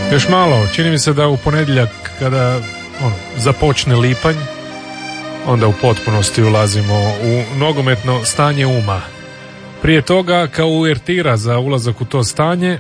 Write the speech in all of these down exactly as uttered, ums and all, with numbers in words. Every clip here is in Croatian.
Još malo, čini mi se da u ponedjeljak kada ono, započne lipanj, onda u potpunosti ulazimo u nogometno stanje uma. Prije toga, kao uvertira za ulazak u to stanje,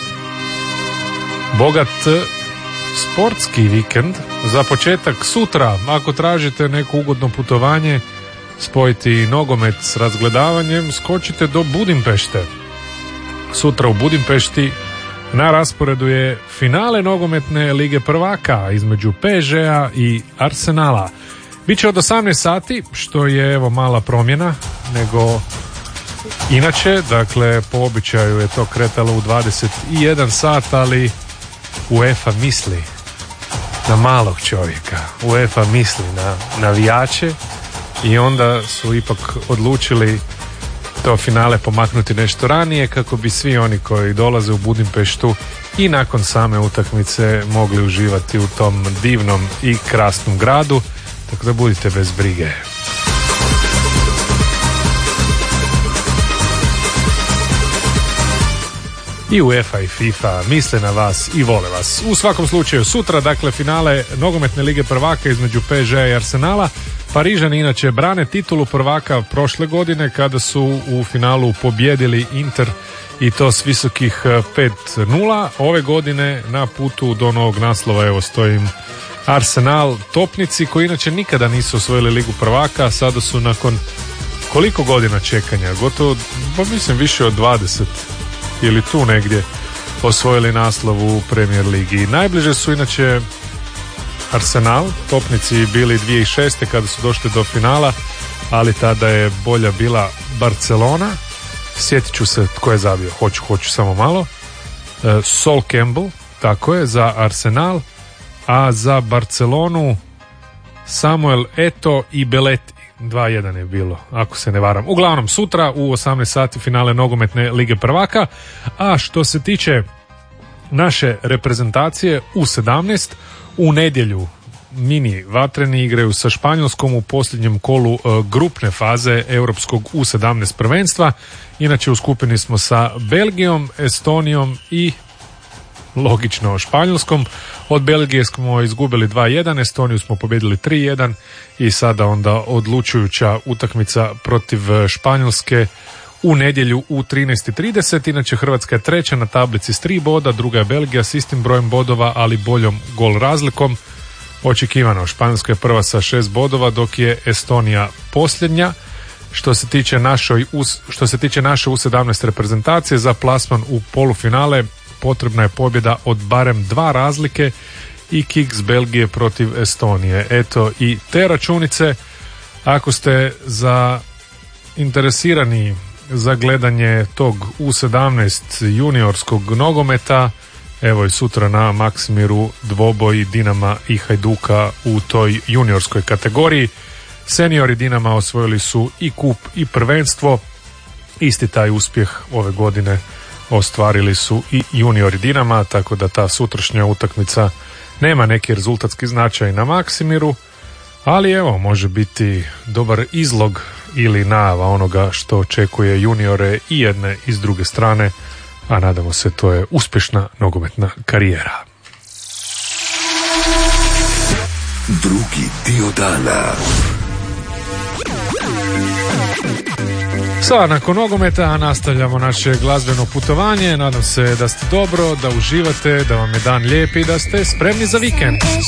bogat sportski vikend. Za početak sutra, ako tražite neko ugodno putovanje, spojiti nogomet s razgledavanjem, skočite do Budimpešte. Sutra u Budimpešti na rasporedu je finale nogometne lige prvaka između P S G-a i Arsenala. Biće od osamnaest sati, što je evo mala promjena, nego inače, dakle po običaju je to kretalo u dvadeset jedan sat, ali UEFA misli na malog čovjeka, UEFA misli na navijače i onda su ipak odlučili to finale pomaknuti nešto ranije kako bi svi oni koji dolaze u Budimpeštu i nakon same utakmice mogli uživati u tom divnom i krasnom gradu, tako da budite bez brige. I UEFA i FIFA misle na vas i vole vas. U svakom slučaju sutra, dakle, finale nogometne lige prvaka između P S G-a i Arsenala. Parižani inače brane titulu prvaka prošle godine kada su u finalu pobjedili Inter i to s visokih pet nula. Ove godine na putu do novog naslova evo stojim Arsenal, topnici koji inače nikada nisu osvojili ligu prvaka, sada su nakon koliko godina čekanja, gotovo, pa mislim više od dvadeset ili tu negdje, osvojili naslov u Premier ligi. Najbliže su inače Arsenal, topnici bili dvije tisuće šeste kada su došli do finala, ali tada je bolja bila Barcelona. Sjetit ću se tko je zabio, hoću, hoću samo malo. E, Sol Campbell, tako je, za Arsenal, a za Barcelonu Samuel Eto'o i Belletti. dva jedan je bilo, ako se ne varam. Uglavnom, sutra u osamnaest sati finale nogometne lige prvaka. A što se tiče naše reprezentacije u sedamnaest, u nedjelju mini vatreni igraju sa Španjolskom u posljednjem kolu e, grupne faze europskog U sedamnaest prvenstva. Inače u skupini smo sa Belgijom, Estonijom i logično Španjolskom. Od Belgije smo izgubili dva jedan, Estoniju smo pobjedili tri jedan i sada onda odlučujuća utakmica protiv Španjolske u nedjelju u trinaest i trideset. Inače Hrvatska je treća na tablici s tri boda, druga je Belgija s istim brojem bodova, ali boljom gol razlikom. Očekivano, Španjolska je prva sa šest bodova, dok je Estonija posljednja. Što se tiče našoj, što se tiče naše U sedamnaest reprezentacije, za plasman u polufinale potrebna je pobjeda od barem dva razlike i kiks Belgije protiv Estonije. Eto i te računice. Ako ste zainteresirani za gledanje tog U sedamnaest juniorskog nogometa, evo i sutra na Maksimiru dvoboj Dinama i Hajduka u toj juniorskoj kategoriji. Seniori Dinama osvojili su i kup i prvenstvo. Isti taj uspjeh ove godine ostvarili su i juniori Dinama, tako da ta sutrašnja utakmica nema neki rezultatski značaj na Maksimiru, ali evo, može biti dobar izlog ili najava onoga što očekuje juniore i jedne i s druge strane, a nadamo se to je uspješna nogometna karijera. Drugi dio dana. Sada nakon nogometa nastavljamo naše glazbeno putovanje. Nadam se da ste dobro, da uživate, da vam je dan lijep i da ste spremni za vikend.